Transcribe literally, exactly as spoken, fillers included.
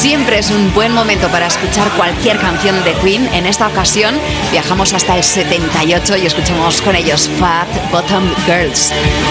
Siempre es un buen momento para escuchar cualquier canción de Queen. En esta ocasión viajamos hasta el setenta y ocho y escuchamos con ellos Fat Bottom Girls.